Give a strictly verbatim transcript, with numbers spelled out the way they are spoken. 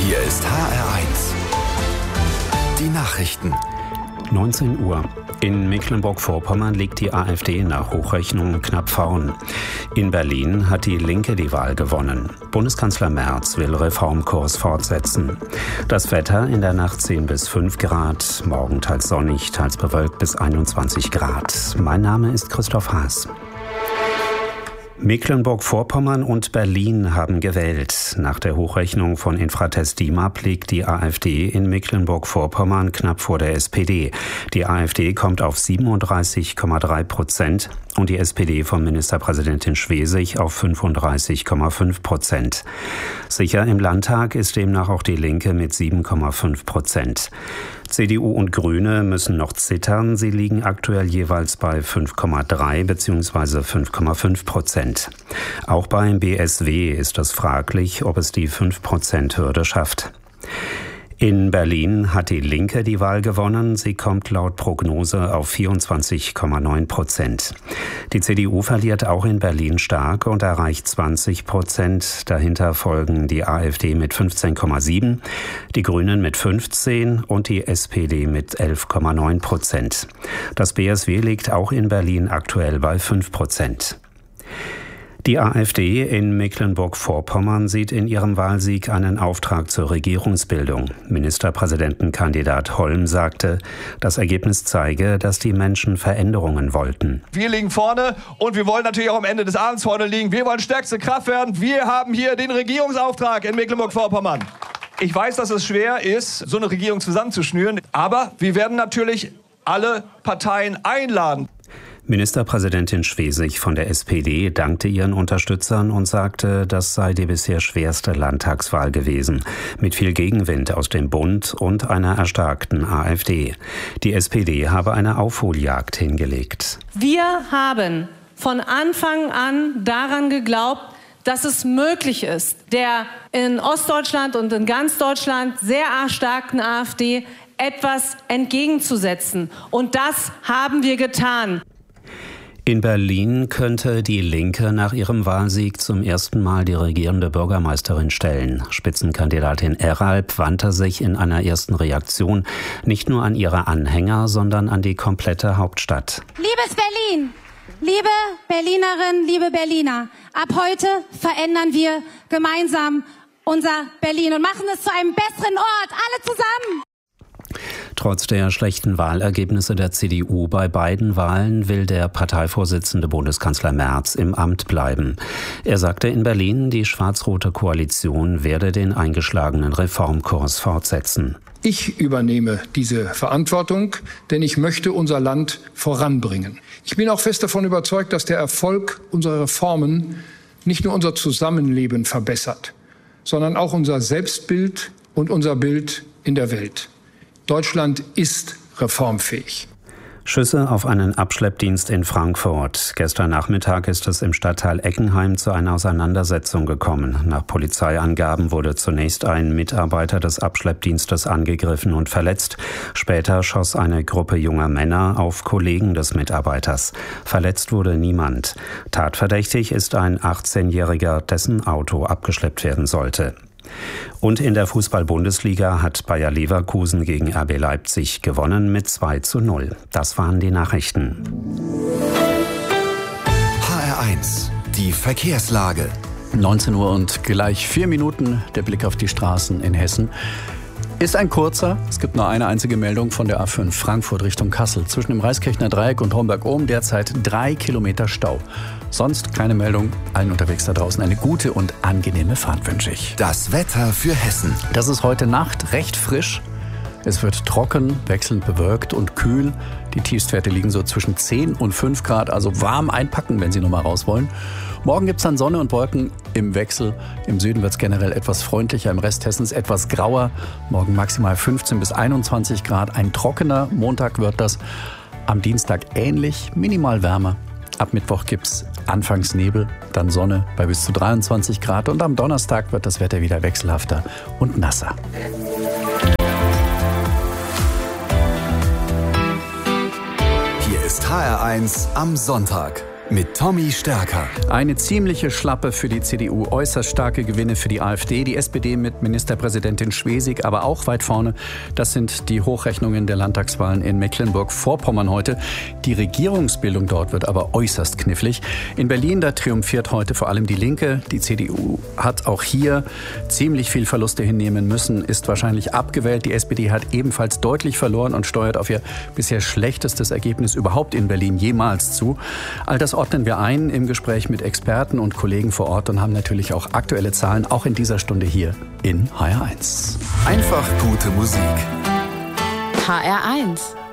Hier ist H R eins. Die Nachrichten. neunzehn Uhr. In Mecklenburg-Vorpommern liegt die AfD nach Hochrechnungen knapp vorn. In Berlin hat die Linke die Wahl gewonnen. Bundeskanzler Merz will Reformkurs fortsetzen. Das Wetter: in der Nacht zehn bis fünf Grad, morgen teils sonnig, teils bewölkt bis einundzwanzig Grad. Mein Name ist Christoph Haas. Mecklenburg-Vorpommern und Berlin haben gewählt. Nach der Hochrechnung von Infratest DIMAP liegt die AfD in Mecklenburg-Vorpommern knapp vor der S P D. Die AfD kommt auf siebenunddreißig Komma drei Prozent und die S P D von Ministerpräsidentin Schwesig auf fünfunddreißig Komma fünf Prozent. Sicher im Landtag ist demnach auch die Linke mit sieben Komma fünf Prozent. C D U und Grüne müssen noch zittern. Sie liegen aktuell jeweils bei fünf Komma drei bzw. fünf Komma fünf Prozent. Auch beim B S W ist es fraglich, ob es die fünf Prozent Hürde schafft. In Berlin hat die Linke die Wahl gewonnen. Sie kommt laut Prognose auf vierundzwanzig Komma neun Prozent. Die C D U verliert auch in Berlin stark und erreicht zwanzig Prozent. Dahinter folgen die AfD mit fünfzehn Komma sieben, die Grünen mit fünfzehn und die S P D mit elf Komma neun Prozent. Das B S W liegt auch in Berlin aktuell bei fünf Prozent. Die AfD in Mecklenburg-Vorpommern sieht in ihrem Wahlsieg einen Auftrag zur Regierungsbildung. Ministerpräsidentenkandidat Holm sagte, das Ergebnis zeige, dass die Menschen Veränderungen wollten. Wir liegen vorne und wir wollen natürlich auch am Ende des Abends vorne liegen. Wir wollen stärkste Kraft werden. Wir haben hier den Regierungsauftrag in Mecklenburg-Vorpommern. Ich weiß, dass es schwer ist, so eine Regierung zusammenzuschnüren, aber wir werden natürlich alle Parteien einladen. Ministerpräsidentin Schwesig von der S P D dankte ihren Unterstützern und sagte, das sei die bisher schwerste Landtagswahl gewesen, mit viel Gegenwind aus dem Bund und einer erstarkten AfD. Die S P D habe eine Aufholjagd hingelegt. Wir haben von Anfang an daran geglaubt, dass es möglich ist, der in Ostdeutschland und in ganz Deutschland sehr erstarkten AfD etwas entgegenzusetzen. Und das haben wir getan. In Berlin könnte die Linke nach ihrem Wahlsieg zum ersten Mal die regierende Bürgermeisterin stellen. Spitzenkandidatin Eralp wandte sich in einer ersten Reaktion nicht nur an ihre Anhänger, sondern an die komplette Hauptstadt. Liebes Berlin, liebe Berlinerinnen, liebe Berliner, ab heute verändern wir gemeinsam unser Berlin und machen es zu einem besseren Ort, alle zusammen. Trotz der schlechten Wahlergebnisse der C D U bei beiden Wahlen will der Parteivorsitzende Bundeskanzler Merz im Amt bleiben. Er sagte in Berlin, die schwarz-rote Koalition werde den eingeschlagenen Reformkurs fortsetzen. Ich übernehme diese Verantwortung, denn ich möchte unser Land voranbringen. Ich bin auch fest davon überzeugt, dass der Erfolg unserer Reformen nicht nur unser Zusammenleben verbessert, sondern auch unser Selbstbild und unser Bild in der Welt. Deutschland ist reformfähig. Schüsse auf einen Abschleppdienst in Frankfurt. Gestern Nachmittag ist es im Stadtteil Eckenheim zu einer Auseinandersetzung gekommen. Nach Polizeiangaben wurde zunächst ein Mitarbeiter des Abschleppdienstes angegriffen und verletzt. Später schoss eine Gruppe junger Männer auf Kollegen des Mitarbeiters. Verletzt wurde niemand. Tatverdächtig ist ein achtzehnjähriger, dessen Auto abgeschleppt werden sollte. Und in der Fußball-Bundesliga hat Bayer Leverkusen gegen R B Leipzig gewonnen mit zwei zu null. Das waren die Nachrichten. H R eins, die Verkehrslage. neunzehn Uhr und gleich vier Minuten, der Blick auf die Straßen in Hessen. Ist ein kurzer, es gibt nur eine einzige Meldung von der A fünf Frankfurt Richtung Kassel. Zwischen dem Reiskirchner Dreieck und Homberg-Ohm derzeit drei Kilometer Stau. Sonst keine Meldung. Allen unterwegs da draußen eine gute und angenehme Fahrt wünsche ich. Das Wetter für Hessen. Das ist heute Nacht recht frisch. Es wird trocken, wechselnd bewölkt und kühl. Die Tiefstwerte liegen so zwischen zehn und fünf Grad, also warm einpacken, wenn Sie noch mal raus wollen. Morgen gibt es dann Sonne und Wolken im Wechsel. Im Süden wird es generell etwas freundlicher, im Rest Hessens etwas grauer. Morgen maximal fünfzehn bis einundzwanzig Grad. Ein trockener Montag wird das. Am Dienstag ähnlich, minimal wärmer. Ab Mittwoch gibt es anfangs Nebel, dann Sonne bei bis zu dreiundzwanzig Grad. Und am Donnerstag wird das Wetter wieder wechselhafter und nasser. Hier ist H R eins am Sonntag. mit Tommy Stärker. Eine ziemliche Schlappe für die C D U, äußerst starke Gewinne für die AfD, die S P D mit Ministerpräsidentin Schwesig, aber auch weit vorne. Das sind die Hochrechnungen der Landtagswahlen in Mecklenburg-Vorpommern heute. Die Regierungsbildung dort wird aber äußerst knifflig. In Berlin, da triumphiert heute vor allem die Linke. Die C D U hat auch hier ziemlich viel Verluste hinnehmen müssen, ist wahrscheinlich abgewählt. Die S P D hat ebenfalls deutlich verloren und steuert auf ihr bisher schlechtestes Ergebnis überhaupt in Berlin jemals zu. All das ordnen wir ein im Gespräch mit Experten und Kollegen vor Ort und haben natürlich auch aktuelle Zahlen, auch in dieser Stunde hier in H R eins. Einfach gute Musik. H R eins.